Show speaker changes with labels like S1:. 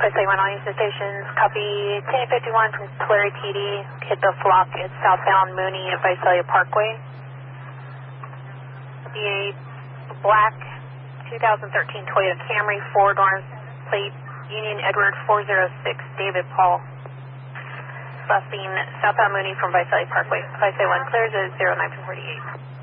S1: Vice-A 1 on Houston stations. Copy 1051 from Tulare TD. Hit the flock at southbound Mooney at Visalia Parkway. Be a black 2013 Toyota Camry, 4 doors, plate Union Edward 406, David Paul. Busing southbound Mooney from Visalia Parkway. Vice-A 1 clears at 0948.